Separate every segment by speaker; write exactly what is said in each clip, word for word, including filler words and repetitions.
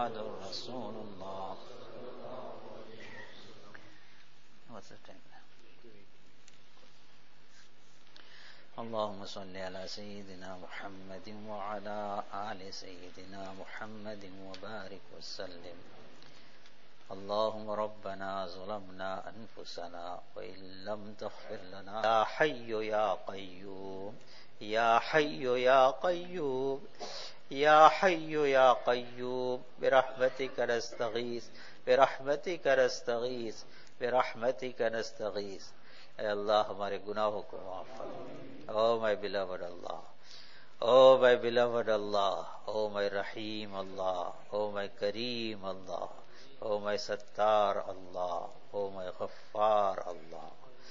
Speaker 1: Muhammadur Rasulullah. What's the time? اللهم صل على سيدنا محمد وعلى آل سيدنا محمد وبارك وسلم. اللهم ربنا ظلمنا أنفسنا وإن لم تغفر لنا يا حي يا قيوم يا حي يا قيوم يا حي يا قيوم برحمتك نستغيث برحمتك نستغيث برحمتك نستغيث. اے اللہ ہمارے گناہوں کو معاف فرما. Oh my beloved Allah, oh my beloved Allah, oh my Rahim Allah, oh my Kareem Allah, oh my Sattar Allah, oh my Ghaffar Allah.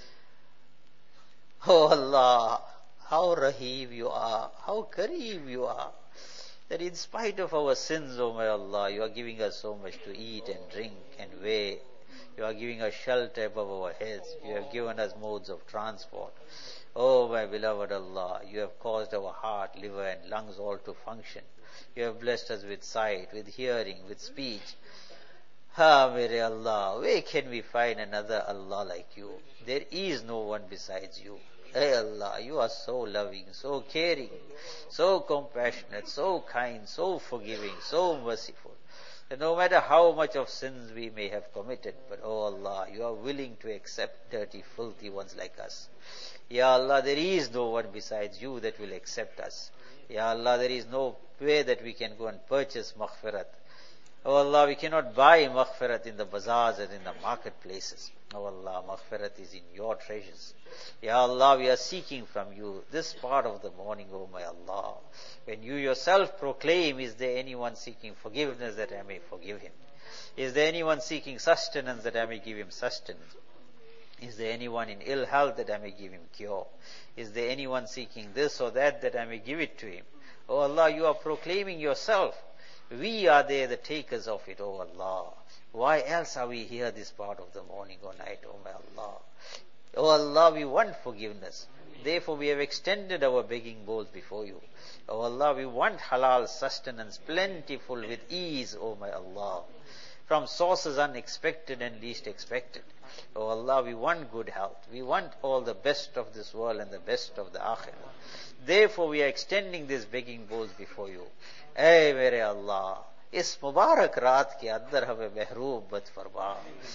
Speaker 1: Oh Allah, how Rahim you are, how Kareem you are, that in spite of our sins, oh my Allah, you are giving us so much to eat and drink and wear. You are giving us shelter above our heads. You have given us modes of transport. Oh my beloved Allah, you have caused our heart, liver and lungs all to function. You have blessed us with sight, with hearing, with speech. Ah, mere Allah, where can we find another Allah like you? There is no one besides you. Hey Allah, you are so loving, so caring, so compassionate, so kind, so forgiving, so merciful. And no matter how much of sins we may have committed, but oh Allah, you are willing to accept dirty, filthy ones like us. Ya Allah, there is no one besides you that will accept us. Ya Allah, there is no way that we can go and purchase maghfirat. Oh Allah, we cannot buy maghfirat in the bazaars and in the marketplaces. Oh Allah, maghfirat is in your treasures. Ya Allah, we are seeking from you this part of the morning, oh my Allah. When you yourself proclaim, is there anyone seeking forgiveness that I may forgive him? Is there anyone seeking sustenance that I may give him sustenance? Is there anyone in ill health that I may give him cure? Is there anyone seeking this or that that I may give it to him? Oh Allah, you are proclaiming yourself. We are there the takers of it, oh Allah. Why else are we here this part of the morning or night, oh my Allah? Oh Allah, we want forgiveness. Therefore we have extended our begging bowls before you. Oh Allah, we want halal sustenance, plentiful with ease, oh my Allah, from sources unexpected and least expected. Oh Allah, we want good health. We want all the best of this world and the best of the akhirah. Therefore we are extending these begging bowls before you. Hey mere Allah, is Mubarak Raat ke andar hame mehroom mat farma.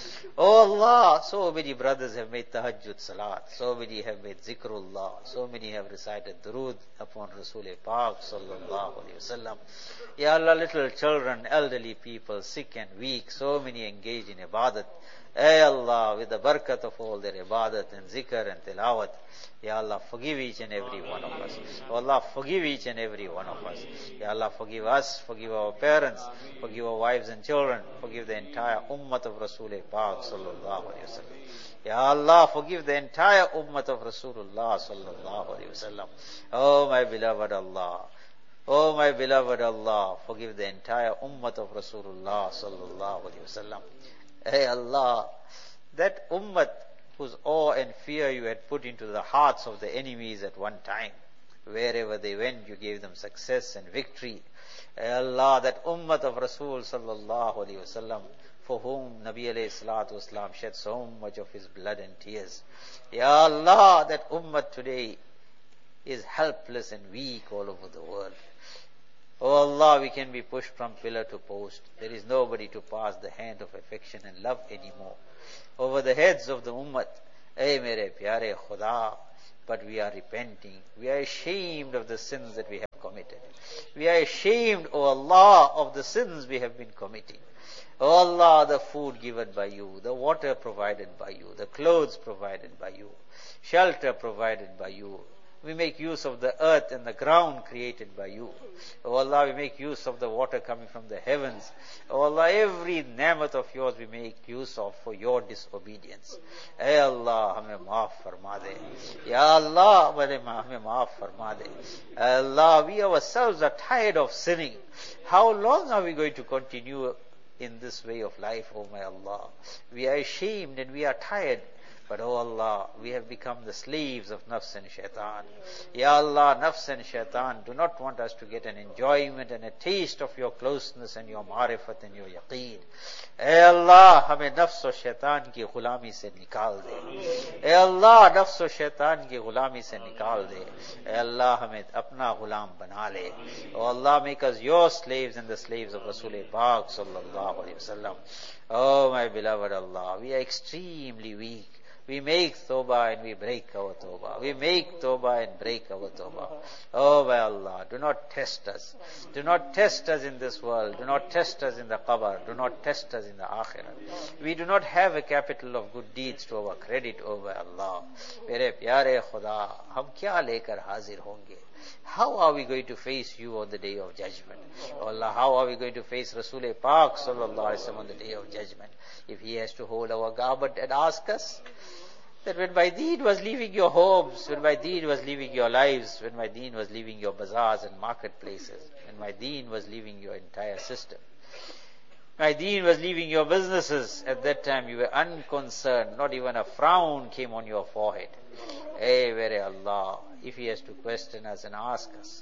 Speaker 1: Oh Allah, so many brothers have made tahajjud salat, so many have made zikrullah, so many have recited durood upon Rasul Pak sallallahu alayhi wasallam. Ya Allah, little children, elderly people, sick and weak, so many engaged in ibadat. Hey Allah, with the barakat of all their ibadat and zikr and tilawat, Ya Allah, forgive each and every one of us. Oh Allah, forgive each and every one of us. Ya Allah, forgive us, forgive our parents, forgive our wives and children, forgive the entire ummah of Rasul Pak sallallahu alayhi wasallam. Ya Allah, forgive the entire ummah of Rasulullah sallallahu alayhi wasallam. Oh my beloved Allah, oh my beloved Allah, forgive the entire ummah of Rasulullah sallallahu alayhi wasallam. Hey Allah, that ummah whose awe and fear you had put into the hearts of the enemies at one time, wherever they went, you gave them success and victory. Hey Allah, that ummah of Rasul sallallahu alayhi wasallam, for whom Nabi alayhi salatu wasalam shed so much of his blood and tears. Ya Allah, that ummah today is helpless and weak all over the world. Oh Allah, we can be pushed from pillar to post. There is nobody to pass the hand of affection and love anymore over the heads of the ummah. Ay mere pyare Khuda, but we are repenting. We are ashamed of the sins that we have committed. We are ashamed, oh Allah, of the sins we have been committing. Oh Allah, the food given by you, the water provided by you, the clothes provided by you, shelter provided by you. We make use of the earth and the ground created by you. Oh Allah, we make use of the water coming from the heavens. Oh Allah, every ni'mat of yours we make use of for your disobedience. Hey Allah, hame maaf farma de. Ya Allah, hame maaf farma de. Allah, we ourselves are tired of sinning. How long are we going to continue in this way of life, oh my Allah? We are ashamed and we are tired. But oh Allah, we have become the slaves of nafs and shaitan. Ya Allah, nafs and shaitan do not want us to get an enjoyment and a taste of your closeness and your ma'rifat and your yaqeen. Ay Allah, hame nafs और shaitan की गुलामी से निकाल दे. Ay Allah, nafs और shaitan की गुलामी से निकाल दे. Ay Allah, हमें अपना गुलाम बना ले. Oh Allah, make us your slaves and the slaves of Rasul Pak sallallahu alayhi wasallam. Oh my beloved Allah, we are extremely weak. We make tawbah and we break our tawbah. We make tawbah and break our tawbah. Oh by Allah, do not test us. Do not test us in this world. Do not test us in the qabr. Do not test us in the akhirah. We do not have a capital of good deeds to our credit, oh by Allah. Mere pyare Khuda, hum kya lekar hazir honge? How are we going to face you on the day of judgment? Oh Allah, how are we going to face Rasul Pak sallallahu alaihi wasallam on the day of judgment? If he has to hold our garment and ask us that when my deen was leaving your homes, when my deen was leaving your lives, when my deen was leaving your bazaars and marketplaces, when my deen was leaving your entire system, my deen was leaving your businesses, at that time you were unconcerned, not even a frown came on your forehead. Hey, very Allah, if he has to question us and ask us,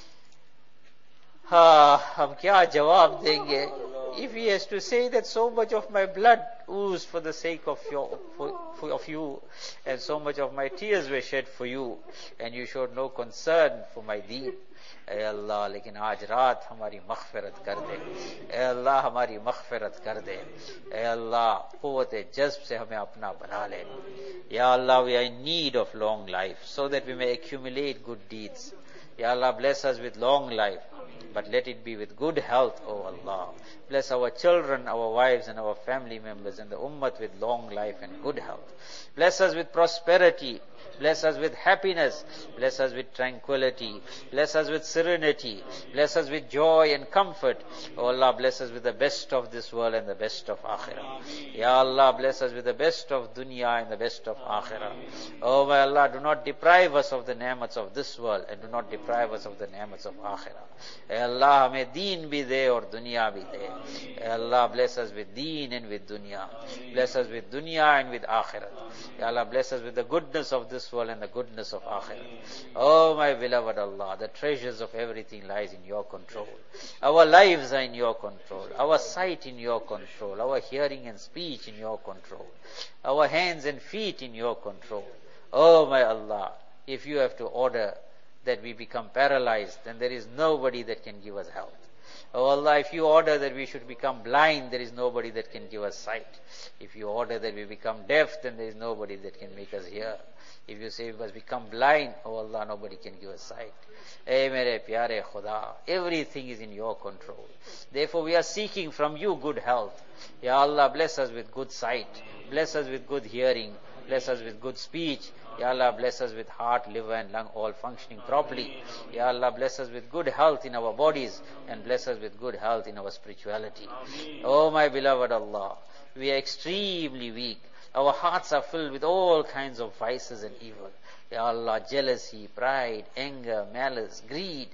Speaker 1: ah, hum kya jawab denge? If he has to say that so much of my blood oozed for the sake of your, for, for, of you, and so much of my tears were shed for you, and you showed no concern for my deen. Ay Allah, lekin aaj raat hamari maghfirat kar de. Ay Allah, hamari maghfirat kar de. Ay Allah, quwwat-e jazb se hame apna bana le. Ya Allah, we are in need of long life, so that we may accumulate good deeds. Ya Allah, bless us with long life, but let it be with good health, O Allah. Bless our children, our wives and our family members and the ummah with long life and good health. Bless us with prosperity. Bless us with happiness. Bless us with tranquility. Bless us with serenity. Bless us with joy and comfort. Oh Allah, bless us with the best of this world and the best of akhirah. Ya Allah, bless us with the best of dunya and the best of akhirah. Oh my Allah, do not deprive us of the ni'mats of this world and do not deprive us of the ni'mats of akhirah. Ya Allah, hame deen bhi de aur dunya bhi de. Ya Allah, bless us with deen and with dunya. Bless us with dunya and with akhirah. Ya Allah, bless us with the goodness of this world and the goodness of akhirah. Oh my beloved Allah, the treasures of everything lies in your control. Our lives are in your control. Our sight in your control. Our hearing and speech in your control. Our hands and feet in your control. Oh my Allah, if you have to order that we become paralyzed, then there is nobody that can give us health. Oh Allah, if you order that we should become blind, there is nobody that can give us sight. If you order that we become deaf, then there is nobody that can make us hear. If you say we must become blind, oh Allah, nobody can give us sight. Hey, mere pyare Khuda, everything is in your control. Therefore, we are seeking from you good health. Ya Allah, bless us with good sight. Bless us with good hearing. Bless us with good speech. Ya Allah, bless us with heart, liver and lung all functioning properly. Ya Allah, bless us with good health in our bodies and bless us with good health in our spirituality. Oh my beloved Allah, we are extremely weak. Our hearts are filled with all kinds of vices and evil. Ya Allah, jealousy, pride, anger, malice, greed.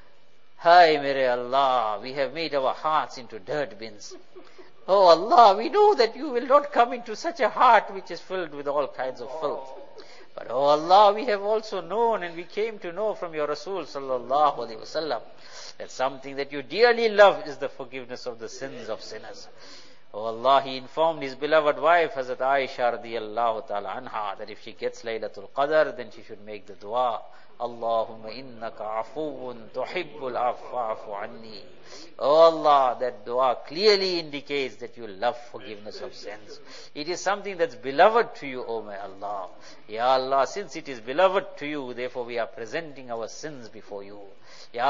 Speaker 1: Hai mere Allah, we have made our hearts into dirt bins. Oh Allah, we know that you will not come into such a heart which is filled with all kinds of filth. But oh Allah, we have also known and we came to know from your Rasul sallallahu alaihi wasallam that something that you dearly love is the forgiveness of the sins of sinners. Oh Allah, he informed his beloved wife, Hazrat Aisha radiyallahu ta'ala anha, that if she gets Laylatul Qadr, then she should make the dua, Allahumma innaka afuun tuhibbul afa'afu anni. Oh Allah, that dua clearly indicates that you love forgiveness of sins. It is something that's beloved to you, oh my Allah. Ya Allah, since it is beloved to you, therefore we are presenting our sins before you. Ya